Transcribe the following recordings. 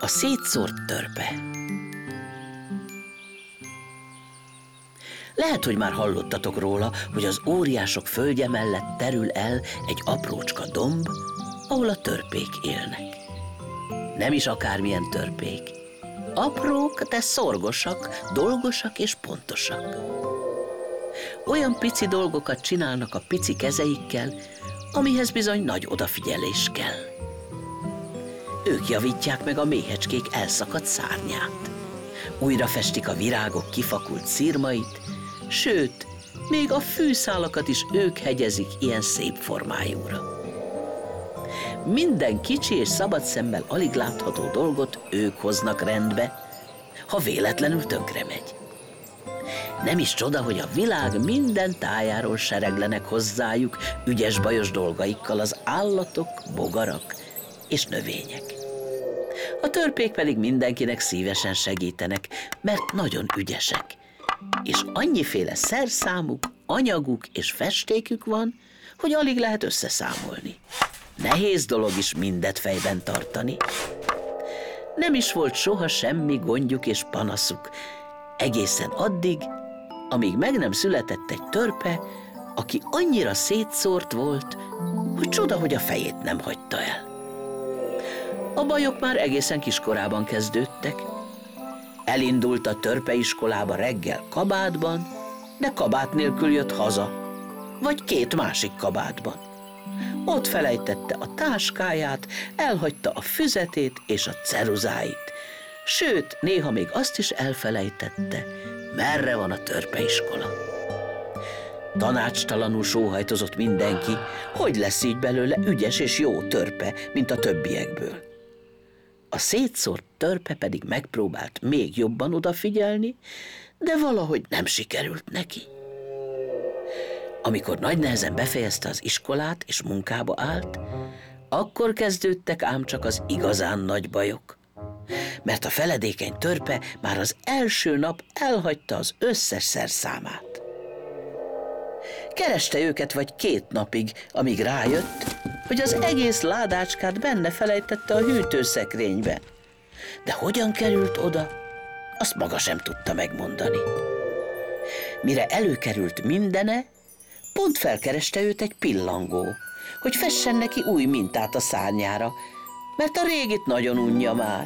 A szétszórt törpe. Lehet, hogy már hallottatok róla, hogy az óriások földje mellett terül el egy aprócska domb, ahol a törpék élnek. Nem is akármilyen törpék. Aprók, de szorgosak, dolgosak és pontosak. Olyan pici dolgokat csinálnak a pici kezeikkel, amihez bizony nagy odafigyelés kell. Ők javítják meg a méhecskék elszakadt szárnyát. Újra festik a virágok kifakult szirmait, sőt, még a fűszálakat is ők hegyezik ilyen szép formájúra. Minden kicsi és szabad szemmel alig látható dolgot ők hoznak rendbe, ha véletlenül tönkre megy. Nem is csoda, hogy a világ minden tájáról sereglenek hozzájuk ügyes-bajos dolgaikkal az állatok, bogarak és növények. A törpék pedig mindenkinek szívesen segítenek, mert nagyon ügyesek, és annyiféle szerszámuk, anyaguk és festékük van, hogy alig lehet összeszámolni. Nehéz dolog is mindet fejben tartani. Nem is volt soha semmi gondjuk és panaszuk, egészen addig, amíg meg nem született egy törpe, aki annyira szétszórt volt, hogy csoda, hogy a fejét nem hagyta el. A bajok már egészen kiskorában kezdődtek. Elindult a törpeiskolába reggel kabátban, de kabát nélkül jött haza, vagy két másik kabátban. Ott felejtette a táskáját, elhagyta a füzetét és a ceruzáit, sőt, néha még azt is elfelejtette, merre van a törpeiskola. Tanácstalanul sóhajtozott mindenki, hogy lesz így belőle ügyes és jó törpe, mint a többiekből. A szétszórt törpe pedig megpróbált még jobban odafigyelni, de valahogy nem sikerült neki. Amikor nagy nehezen befejezte az iskolát és munkába állt, akkor kezdődtek ám csak az igazán nagy bajok. Mert a feledékeny törpe már az első nap elhagyta az összes szerszámát. Kereste őket vagy 2 napig, amíg rájött, hogy az egész ládácskát benne felejtette a hűtőszekrénybe. De hogyan került oda, azt maga sem tudta megmondani. Mire előkerült mindene, pont felkereste őt egy pillangó, hogy fessen neki új mintát a szárnyára, mert a régit nagyon unja már.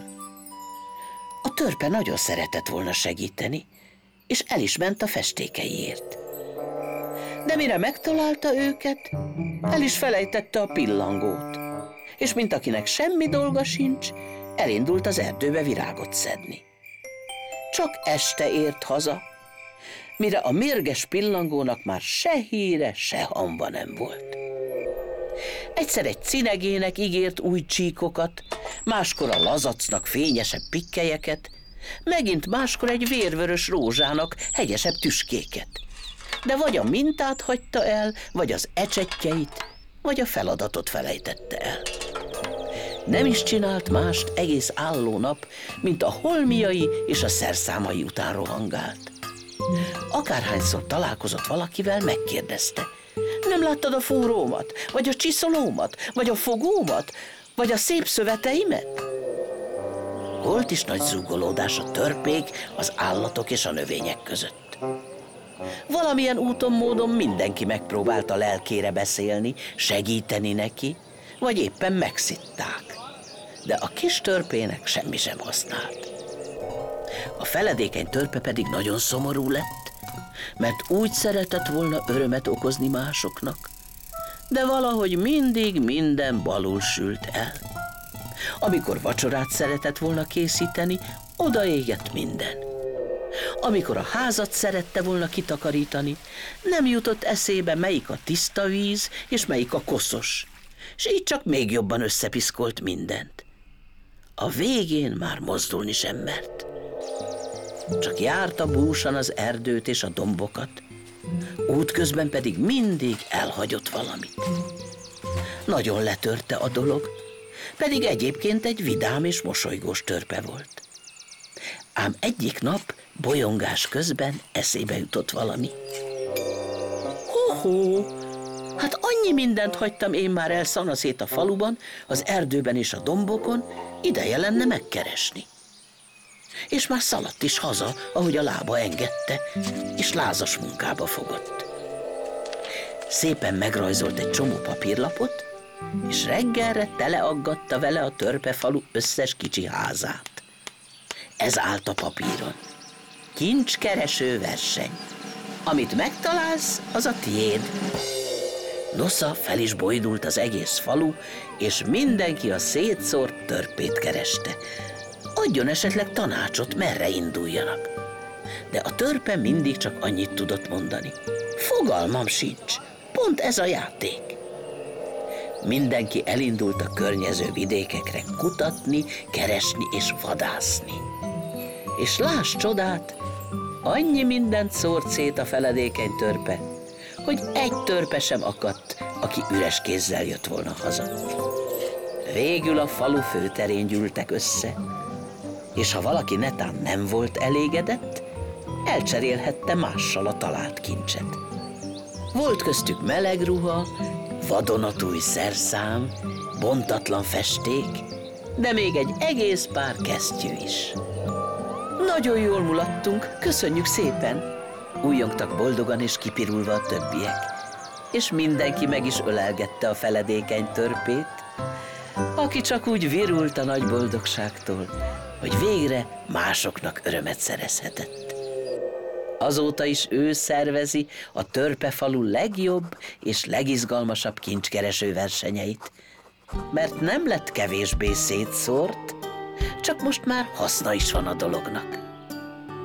A törpe nagyon szeretett volna segíteni, és el is ment a festékeiért. De mire megtalálta őket, el is felejtette a pillangót, és mint akinek semmi dolga sincs, elindult az erdőbe virágot szedni. Csak este ért haza, mire a mérges pillangónak már se híre, se hamba nem volt. Egyszer egy cinegének ígért új csíkokat, máskor a lazacnak fényesebb pikkelyeket, megint máskor egy vérvörös rózsának hegyesebb tüskéket. De vagy a mintát hagyta el, vagy az ecsetjeit, vagy a feladatot felejtette el. Nem is csinált mást egész álló nap, mint a holmiai és a szerszámai után rohangált. Akárhányszor találkozott valakivel, megkérdezte: nem láttad a fúrómat, vagy a csiszolómat, vagy a fogómat, vagy a szép szöveteimet? Volt is nagy zúgolódás a törpék, az állatok és a növények között. Valamilyen úton, módon mindenki megpróbálta lelkére beszélni, segíteni neki, vagy éppen megszitták. De a kis törpének semmi sem használt. A feledékeny törpe pedig nagyon szomorú lett, mert úgy szeretett volna örömet okozni másoknak, de valahogy mindig minden balul sült el. Amikor vacsorát szeretett volna készíteni, odaégett minden. Amikor a házat szerette volna kitakarítani, nem jutott eszébe, melyik a tiszta víz, és melyik a koszos, és így csak még jobban összepiszkolt mindent. A végén már mozdulni sem mert. Csak járta búsan az erdőt és a dombokat, útközben pedig mindig elhagyott valamit. Nagyon letörte a dolog, pedig egyébként egy vidám és mosolygós törpe volt. Ám egyik nap bolyongás közben eszébe jutott valami. Ho-ho, hát Annyi mindent hagytam én már el szanaszét a faluban, az erdőben és a dombokon, ideje lenne megkeresni. És már szaladt is haza, ahogy a lába engedte, és lázas munkába fogott. Szépen megrajzolt egy csomó papírlapot, és reggelre teleaggatta vele a Törpefalu összes kicsi házát. Ez állt a papíron. Kincskereső verseny. Amit megtalálsz, az a tiéd. Nosza fel is bojdult az egész falu, és mindenki a szétszórt törpét kereste. Adjon esetleg tanácsot, merre induljanak. De a törpe mindig csak annyit tudott mondani. Fogalmam sincs, pont ez a játék. Mindenki elindult a környező vidékekre kutatni, keresni és vadászni. És láss csodát, annyi mindent szórt szét a feledékeny törpe, hogy egy törpe sem akadt, aki üres kézzel jött volna haza. Végül a falu főterén gyűltek össze, és ha valaki netán nem volt elégedett, elcserélhette mással a talált kincset. Volt köztük meleg ruha, vadonatúj szerszám, bontatlan festék, de még egy egész pár kesztyű is. Nagyon jól mulattunk, köszönjük szépen! Újjongtak boldogan és kipirulva a többiek, és mindenki meg is ölelgette a feledékeny törpét, aki csak úgy virult a nagy boldogságtól, hogy végre másoknak örömet szerezhetett. Azóta is ő szervezi a Törpefalu legjobb és legizgalmasabb kincskereső versenyeit, mert nem lett kevésbé szétszórt, csak most már haszna is van a dolognak.